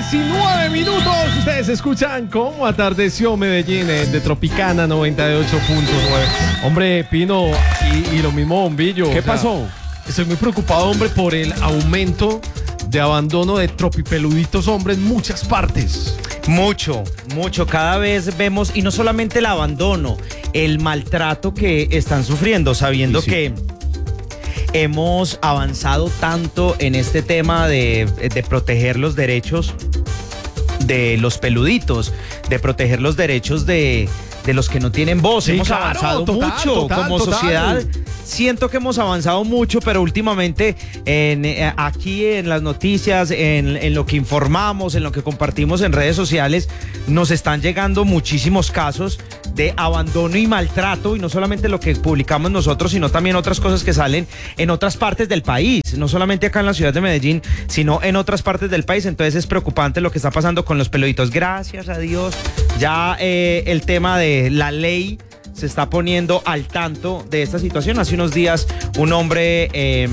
19 minutos. Ustedes escuchan cómo atardeció Medellín de Tropicana 98.9. Hombre, Pino, y lo mismo Bombillo. ¿Qué pasó? Estoy muy preocupado, hombre, por el aumento de abandono de tropipeluditos, hombre, en muchas partes. Mucho. Cada vez vemos, y no solamente el abandono, el maltrato que están sufriendo, sabiendo que hemos avanzado tanto en este tema de proteger los derechos de los peluditos, de proteger los derechos de los que no tienen voz. Sí, hemos claro, avanzado mucho total. sociedad. Siento que hemos avanzado mucho, pero últimamente aquí en las noticias, en lo que informamos, en lo que compartimos en redes sociales, nos están llegando muchísimos casos de abandono y maltrato, y no solamente lo que publicamos nosotros, sino también otras cosas que salen en otras partes del país, no solamente acá en la ciudad de Medellín, sino en otras partes del país. Entonces es preocupante lo que está pasando con los peluditos. Gracias a Dios, ya el tema de la ley se está poniendo al tanto de esta situación. Hace unos días un hombre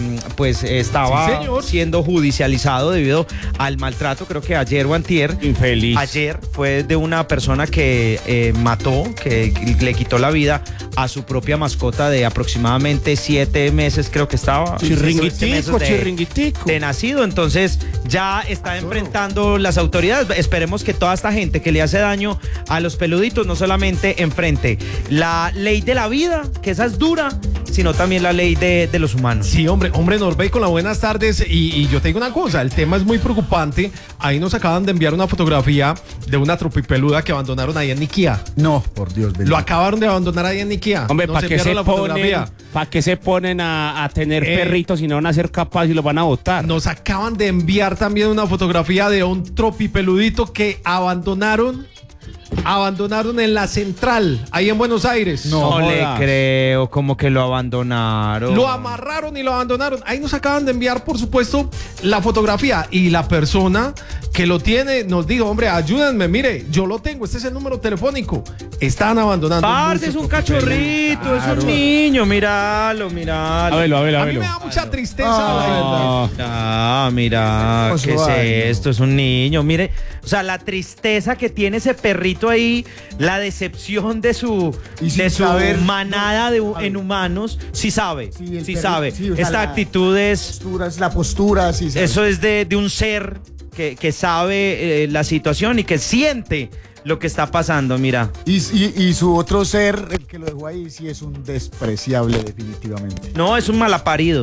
estaba siendo judicializado debido al maltrato, creo que ayer o antier. Infeliz. Ayer fue de una persona que mató, que le quitó la vida a su propia mascota de aproximadamente 7 meses, creo que estaba. Chirringuitico. De nacido. Entonces ya está enfrentando las autoridades. Esperemos que toda esta gente que le hace daño a los peluditos no solamente enfrente la ley de la vida, que esa es dura, sino también la ley de los humanos. Sí, hombre, Norbey, con las buenas tardes. Y yo te digo una cosa, el tema es muy preocupante. Ahí nos acaban de enviar una fotografía de una tropipeluda que abandonaron ahí en Niquía. No, por Dios bendito. Lo acaban de abandonar ahí en Niquía. Hombre, ¿para qué se ponen a tener perritos si no van a ser capaces y los van a botar? Nos acaban de enviar también una fotografía de un tropipeludito que abandonaron en la central, ahí en Buenos Aires. No le creo, como que lo abandonaron. Lo amarraron y lo abandonaron. Ahí nos acaban de enviar, por supuesto, la fotografía, y la persona que lo tiene nos dijo, hombre, ayúdenme, mire, yo lo tengo, este es el número telefónico. Están abandonando. Parce, es un cachorrito, claro. Es un niño, míralo. A mí me da mucha tristeza, la verdad. Mira, ¿qué es esto? Es un niño, mire, o sea, la tristeza que tiene ese perrito ahí, la decepción de su manada en humanos. Sí sabe. Esta actitud es la postura, sí sabe. Eso es de un ser que sabe la situación y que siente lo que está pasando, mira. Y su otro ser, el que lo dejó ahí, sí es un despreciable, definitivamente. No, es un malaparido.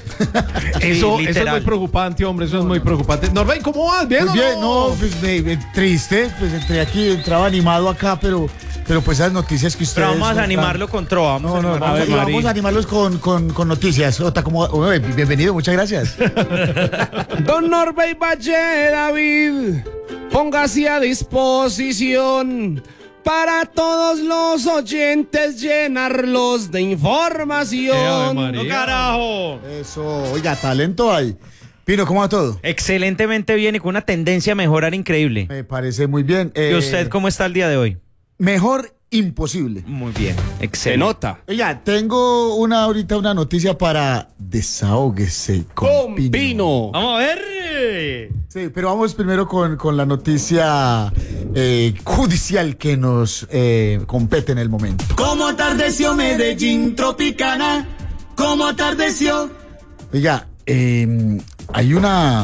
Eso es muy preocupante, hombre, eso es muy preocupante. Norbey, ¿cómo vas? ¿Bien o no? Bien, no, pues triste, pues entraba animado acá, pero pues esas noticias que ustedes... Pero vamos a animarlo con Trova. Vamos a animarlos con noticias. Bienvenido, muchas gracias. Don Norbey Valle David, póngase a disposición para todos los oyentes, llenarlos de información. ¡No, carajo! Eso, oiga, talento hay. Pino, ¿cómo va todo? Excelentemente bien y con una tendencia a mejorar increíble. Me parece muy bien. ¿Y usted cómo está el día de hoy? Mejor imposible. Muy bien, excelente. Se nota. Oiga, tengo ahorita una noticia para Desahógese con Pino. Vamos a ver. Sí, pero vamos primero con la noticia judicial que nos compete en el momento. ¿Cómo atardeció Medellín Tropicana? ¿Cómo atardeció? Oiga, hay una...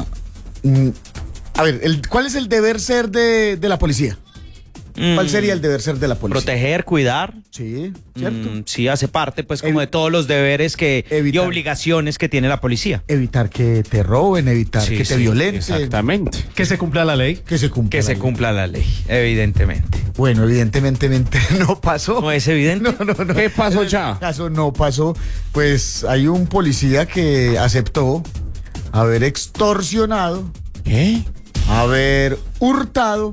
a ver, ¿cuál es el deber ser de la policía? ¿Cuál sería el deber ser de la policía? Proteger, cuidar. Sí, ¿cierto? Sí, hace parte, pues, como de todos los deberes y obligaciones que tiene la policía. Evitar que te roben, evitar que te violenten. Exactamente. Que se cumpla la ley. Que se cumpla la ley, evidentemente. Bueno, evidentemente no pasó. ¿No es evidente? No. ¿Qué pasó ya? Caso no pasó. Pues hay un policía que aceptó haber extorsionado, ¿qué? haber hurtado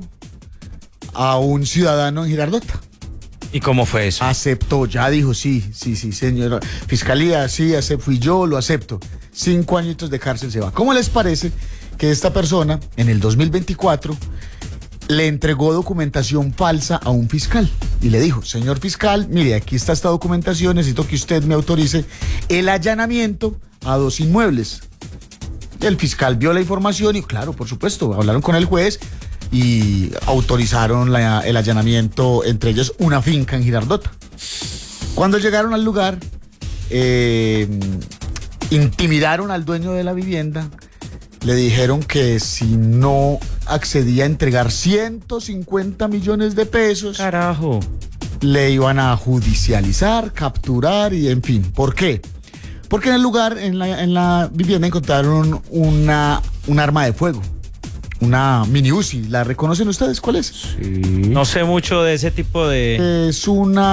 a un ciudadano en Girardota. ¿Y cómo fue eso? Aceptó, ya dijo, sí, señora Fiscalía, sí, fui yo, lo acepto. 5 añitos de cárcel se va. ¿Cómo les parece que esta persona, en el 2024, le entregó documentación falsa a un fiscal? Y le dijo, señor fiscal, mire, aquí está esta documentación, necesito que usted me autorice el allanamiento a 2 inmuebles. El fiscal vio la información y, claro, por supuesto, hablaron con el juez y autorizaron el allanamiento, entre ellos una finca en Girardota. Cuando llegaron al lugar, intimidaron al dueño de la vivienda, le dijeron que si no accedía a entregar 150 millones de pesos, Carajo. le iban a judicializar, capturar y en fin. ¿Por qué? Porque en el lugar, en la vivienda, encontraron un arma de fuego, una mini Uzi. ¿La reconocen ustedes? ¿Cuál es? Sí. No sé mucho de ese tipo de... Es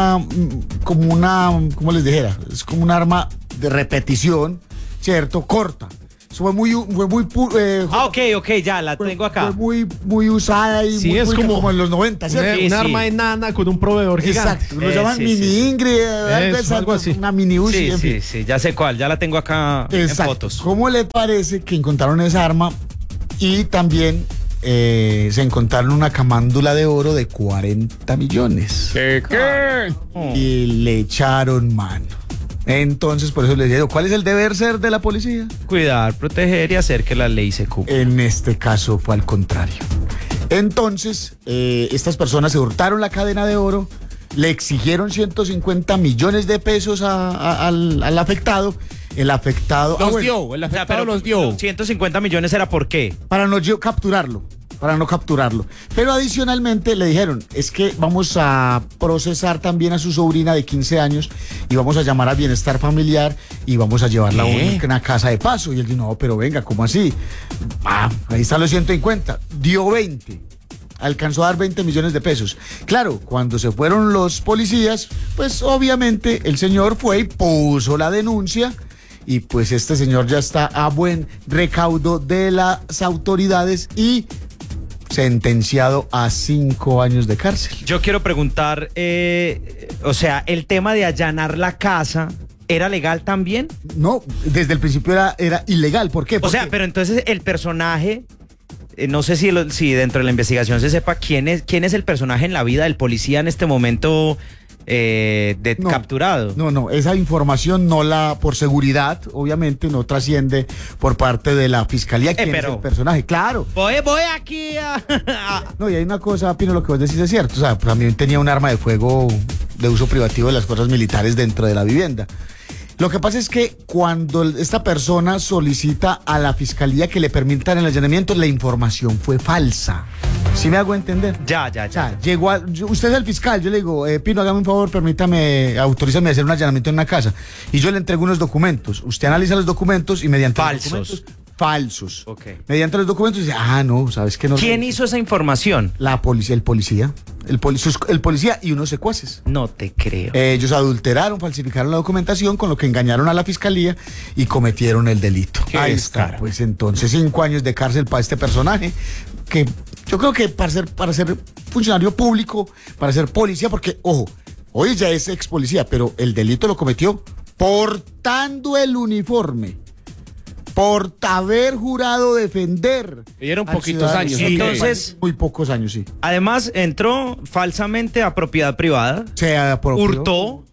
¿cómo les dijera? Es como un arma de repetición, ¿cierto? Corta. Eso fue muy ok, ya, la tengo acá. Fue muy usada y Sí, muy es pública, como como en los 90, ¿cierto? Sí, un arma enana con un proveedor gigante. Exacto. Lo llaman sí, mini sí. Ingrid, algo así. una mini Uzi, Sí, en fin. sí, ya sé cuál, ya la tengo acá en Exacto. fotos. ¿Cómo le parece que encontraron esa arma y también se encontraron una camándula de oro de 40 millones? ¿Qué? Y le echaron mano. Entonces, por eso les digo, ¿cuál es el deber ser de la policía? Cuidar, proteger y hacer que la ley se cumpla. En este caso fue al contrario. Entonces, estas personas se hurtaron la cadena de oro, le exigieron 150 millones de pesos al afectado. El afectado... El afectado los dio. 150 millones era ¿por qué? Para no capturarlo. Pero adicionalmente le dijeron, es que vamos a procesar también a su sobrina de 15 años y vamos a llamar al bienestar familiar y vamos a llevarla a una casa de paso. Y él dijo, no, pero venga, ¿cómo así? Ahí están los 150. Dio 20. Alcanzó a dar 20 millones de pesos. Claro, cuando se fueron los policías, pues obviamente el señor fue y puso la denuncia. Y pues este señor ya está a buen recaudo de las autoridades y sentenciado a 5 años de cárcel. Yo quiero preguntar, o sea, el tema de allanar la casa, ¿era legal también? No, desde el principio era ilegal. ¿Por qué? O sea, pero entonces el personaje, no sé si dentro de la investigación se sepa quién es el personaje en la vida del policía en este momento capturado. No, esa información por seguridad, obviamente, no trasciende por parte de la fiscalía quién es el personaje. Claro. Voy aquí a... No, y hay una cosa, Pino, lo que vos decís es cierto. O sea, también tenía un arma de fuego de uso privativo de las fuerzas militares dentro de la vivienda. Lo que pasa es que cuando esta persona solicita a la fiscalía que le permitan el allanamiento, la información fue falsa. ¿Sí me hago entender? Ya. O sea, usted es el fiscal, yo le digo, Pino, hágame un favor, autorízame a hacer un allanamiento en una casa. Y yo le entrego unos documentos. Usted analiza los documentos y mediante Falsos. los documentos falsos. Okay. Mediante los documentos dice, no, ¿sabes qué? No. ¿Quién hizo esa información? La policía, el policía y unos secuaces. No te creo. Ellos adulteraron, falsificaron la documentación, con lo que engañaron a la fiscalía y cometieron el delito. Ahí está. Pues entonces 5 años de cárcel para este personaje, que yo creo que para ser funcionario público, para ser policía, porque, ojo, hoy ya es ex policía, pero el delito lo cometió portando el uniforme, por haber jurado defender. Le dieron poquitos años. Sí, entonces, muy pocos años, sí. Además, entró falsamente a propiedad privada. Se apropió, hurtó,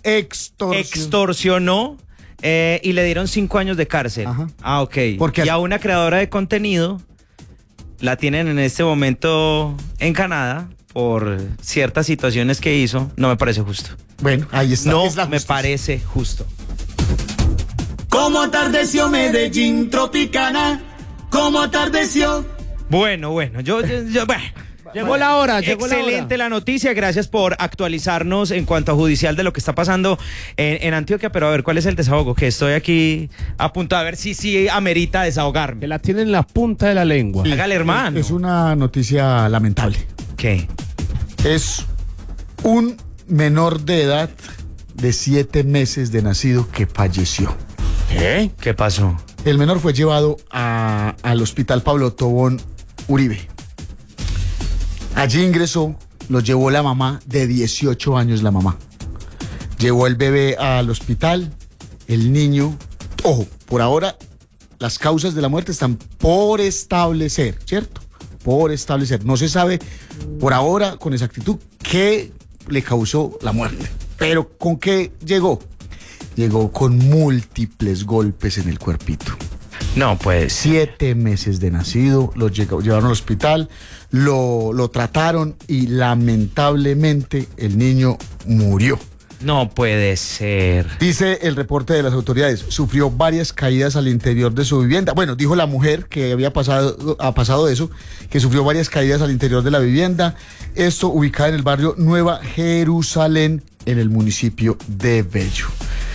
extorsionó y le dieron 5 años de cárcel. Ajá. Ok. Porque y a una creadora de contenido la tienen en este momento en Canadá por ciertas situaciones que hizo. No me parece justo. Bueno, ahí está. No es la me justicia. parece justo. Como atardeció Medellín Tropicana, como atardeció. Bueno, yo Llegó la hora, excelente la noticia, gracias por actualizarnos en cuanto a judicial de lo que está pasando en Antioquia, pero a ver, ¿cuál es el desahogo? Que estoy aquí a punto de ver si amerita desahogarme. Que la tienen en la punta de la lengua. Hágale, hermano. Es una noticia lamentable. ¿Qué? Es un menor de edad de 7 meses de nacido que falleció. ¿Qué pasó? El menor fue llevado al hospital Pablo Tobón Uribe. Allí ingresó, lo llevó la mamá de 18 años, la mamá. Llevó el bebé al hospital, el niño, ojo, por ahora las causas de la muerte están por establecer, ¿cierto? Por establecer. No se sabe por ahora con exactitud qué le causó la muerte. Pero ¿con qué llegó? Llegó con múltiples golpes en el cuerpito. No, pues. 7 meses de nacido, lo llevaron al hospital, lo trataron y lamentablemente el niño murió. No puede ser. Dice el reporte de las autoridades, sufrió varias caídas al interior de su vivienda. Bueno, dijo la mujer que ha pasado eso, que sufrió varias caídas al interior de la vivienda. Esto ubicada en el barrio Nueva Jerusalén, en el municipio de Bello.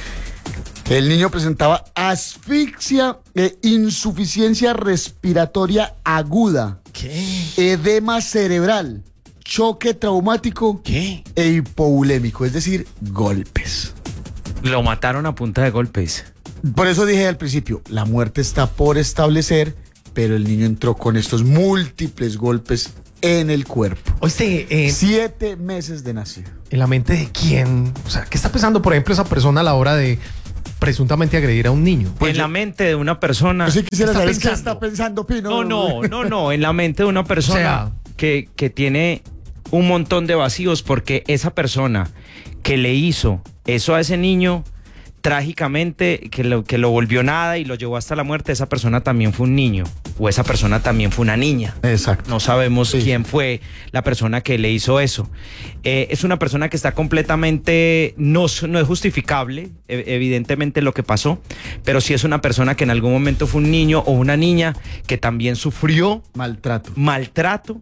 El niño presentaba asfixia e insuficiencia respiratoria aguda. ¿Qué? Edema cerebral, choque traumático ¿Qué? e hipovolémico, es decir, golpes. Lo mataron a punta de golpes. Por eso dije al principio, la muerte está por establecer, pero el niño entró con estos múltiples golpes en el cuerpo. Oíste, 7 meses de nacido. ¿en la mente de quién? O sea, ¿qué está pensando, por ejemplo, esa persona a la hora de presuntamente agredir a un niño? En la mente de una persona. Yo sí quisiera ¿Qué está saber qué pensando? está pensando Pino. No. En la mente de una persona que tiene un montón de vacíos, porque esa persona que le hizo eso a ese niño, trágicamente, que lo volvió nada y lo llevó hasta la muerte, esa persona también fue un niño, o esa persona también fue una niña. Exacto. No sabemos Sí. quién fue la persona que le hizo eso. Es una persona que está completamente, no es justificable, evidentemente, lo que pasó, pero sí es una persona que en algún momento fue un niño o una niña que también sufrió maltrato,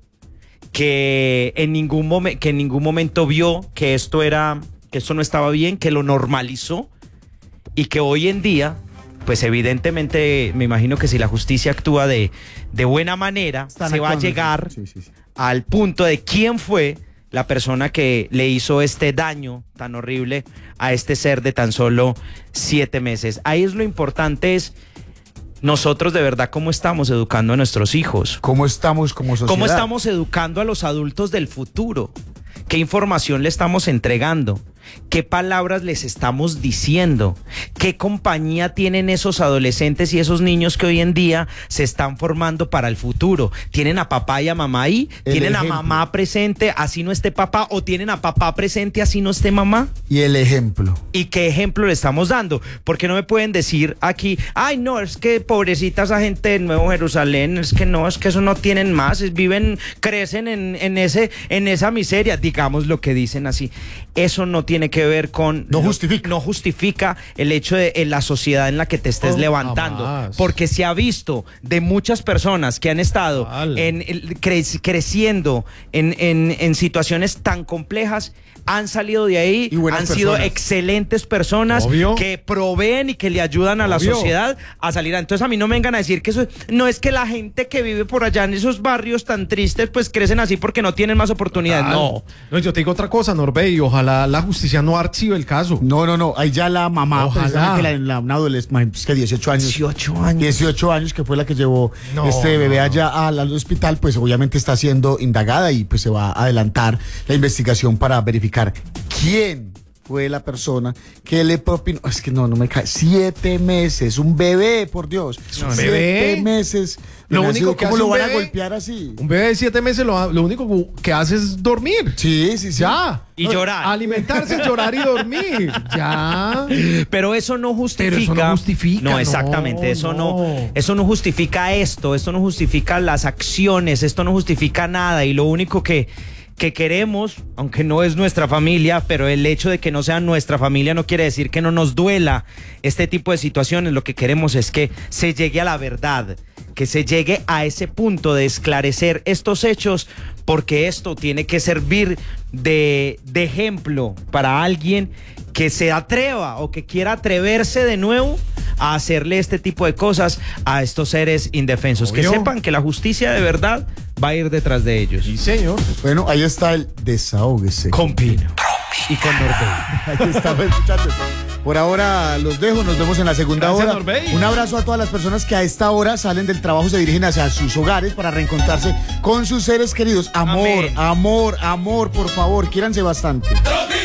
que en ningún momento vio que esto no estaba bien, que lo normalizó, y que hoy en día, pues evidentemente, me imagino que si la justicia actúa de buena manera, se va a llegar al punto de quién fue la persona que le hizo este daño tan horrible a este ser de tan solo 7 meses. Ahí es lo importante, es nosotros de verdad cómo estamos educando a nuestros hijos. ¿Cómo estamos como sociedad? ¿Cómo estamos educando a los adultos del futuro? ¿Qué información le estamos entregando? ¿Qué palabras les estamos diciendo? ¿Qué compañía tienen esos adolescentes y esos niños que hoy en día se están formando para el futuro? ¿Tienen a papá y a mamá ahí? ¿Tienen a mamá presente así no esté papá? ¿O tienen a papá presente así no esté mamá? Y el ejemplo. ¿Y qué ejemplo le estamos dando? Porque no me pueden decir aquí, ay no, es que pobrecita esa gente de Nuevo Jerusalén, es que eso no tienen más, crecen en esa miseria, digamos lo que dicen así. Eso no tiene que ver con... No justifica el hecho de la sociedad en la que te estés levantando. Jamás. Porque se ha visto de muchas personas que han estado creciendo en situaciones tan complejas, han salido de ahí, Y buenas han sido personas. excelentes personas. Obvio. Que proveen y que le ayudan a la Obvio. sociedad a salir. Entonces a mí no me vengan a decir que eso no es que la gente que vive por allá en esos barrios tan tristes pues crecen así porque no tienen más oportunidades. No. No, yo te digo otra cosa, Norbey, y ojalá la justicia no archive el caso. No, ahí ya la mamá, Ojalá. precisamente una adolescente, que 18 años. 18 años, que fue la que llevó este bebé allá al hospital, pues obviamente está siendo indagada y pues se va a adelantar la investigación para verificar quién fue la persona que le propinó. Es que no me cae. 7 meses, un bebé, por Dios. un 7 bebé. meses. Lo de único nacido. que ¿Cómo hace lo un van a bebé? golpear así? Un bebé de 7 meses lo único que hace es dormir. Sí. Ya. Y llorar. Alimentarse, llorar y dormir. Ya. Pero eso no justifica. Pero eso no justifica, No, exactamente. no. Eso no justifica esto. Esto no justifica las acciones. Esto no justifica nada. Y lo único que queremos, aunque no es nuestra familia, pero el hecho de que no sea nuestra familia no quiere decir que no nos duela este tipo de situaciones. Lo que queremos es que se llegue a la verdad, que se llegue a ese punto de esclarecer estos hechos, porque esto tiene que servir de ejemplo para alguien que se atreva o que quiera atreverse de nuevo a hacerle este tipo de cosas a estos seres indefensos. Obvio. Que sepan que la justicia de verdad va a ir detrás de ellos. Sí, señor. Bueno, ahí está el desahógese. Con Pino y con Norbey. Ahí está, pues, muchachos. Por ahora los dejo, nos vemos en la segunda Gracias, hora. Norbey. Un abrazo a todas las personas que a esta hora salen del trabajo, se dirigen hacia sus hogares para reencontrarse con sus seres queridos. Amor, Amén. amor, por favor, quiéranse bastante.